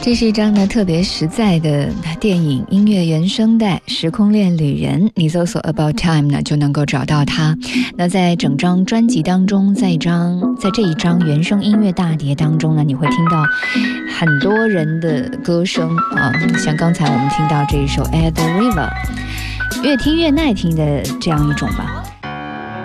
这是一张呢特别实在的电影音乐原声带《时空恋旅人》，你搜索 About Time 呢就能够找到它。那在整张专辑当中，在这一张原声音乐大碟当中呢，你会听到很多人的歌声啊，像刚才我们听到这一首《At the River》，越听越耐听的这样一种吧。